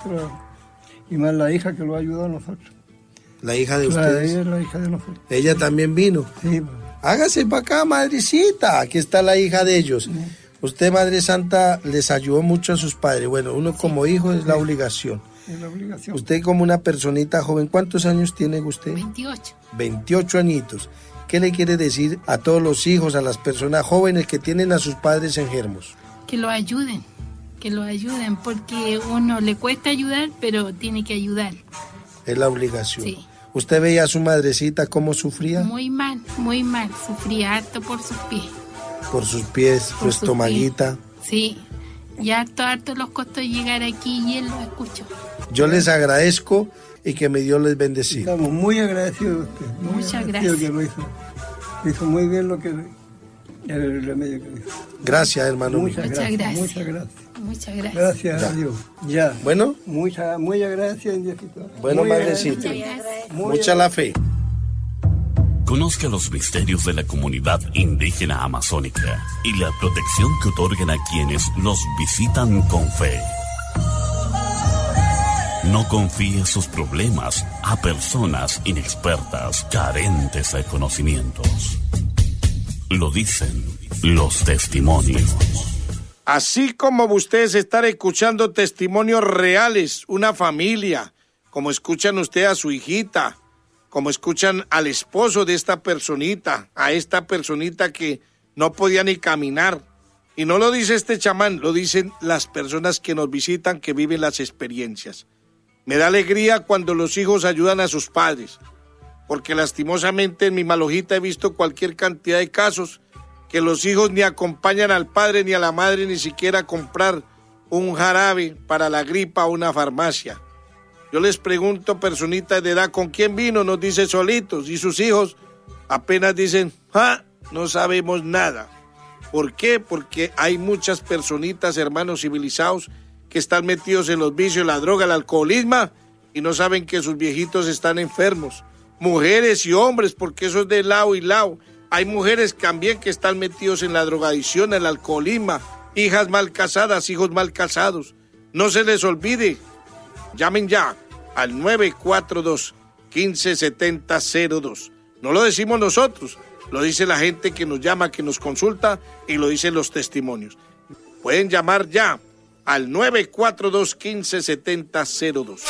nosotros, y más la hija que lo ayudó a nosotros. ¿La hija de ustedes? Ella es la hija de nosotros. ¿Ella también vino? Sí. Hágase para acá, madrecita. Aquí está la hija de ellos. Sí. Usted, Madre Santa, les ayudó mucho a sus padres. Bueno, uno como hijo es la obligación. Es la obligación. Usted como una personita joven, ¿cuántos años tiene usted? 28. 28 añitos. ¿Qué le quiere decir a todos los hijos, a las personas jóvenes que tienen a sus padres enfermos? Que lo ayuden, porque uno le cuesta ayudar, pero tiene que ayudar. Es la obligación. Sí. ¿Usted veía a su madrecita cómo sufría? Muy mal, sufría harto por sus pies. Por sus pies, su estomaguita. Sí, y harto los costó llegar aquí y él lo escuchó. Yo les agradezco y que mi Dios les bendiga. Estamos muy agradecidos de usted. Muchas gracias. Que lo hizo muy bien lo que el remedio que hizo. Gracias, hermano. Muchas gracias. Muchas gracias. Gracias a Dios. Ya. Bueno. Muchas gracias, Diosito. Bueno, madrecita. Mucha la fe. Conozca los misterios de la comunidad indígena amazónica y la protección que otorgan a quienes los visitan con fe. No confíe sus problemas a personas inexpertas, carentes de conocimientos. Lo dicen los testimonios. Así como ustedes están escuchando testimonios reales, una familia, como escuchan ustedes a su hijita, como escuchan al esposo de esta personita, a esta personita que no podía ni caminar. Y no lo dice este chamán, lo dicen las personas que nos visitan, que viven las experiencias. Me da alegría cuando los hijos ayudan a sus padres, porque lastimosamente en mi malojita he visto cualquier cantidad de casos que los hijos ni acompañan al padre ni a la madre ni siquiera a comprar un jarabe para la gripa a una farmacia. Yo les pregunto, personitas de edad, ¿con quién vino? Nos dice solitos, y sus hijos apenas dicen, no sabemos nada. ¿Por qué? Porque hay muchas personitas, hermanos civilizados, que están metidos en los vicios, la droga, el alcoholismo, y no saben que sus viejitos están enfermos. Mujeres y hombres, porque eso es de lado y lado. Hay mujeres también que están metidos en la drogadicción, el alcoholismo, hijas mal casadas, hijos mal casados. No se les olvide, llamen ya al 942-157002. No lo decimos nosotros, lo dice la gente que nos llama, que nos consulta, y lo dicen los testimonios. Pueden llamar ya al 942-157002.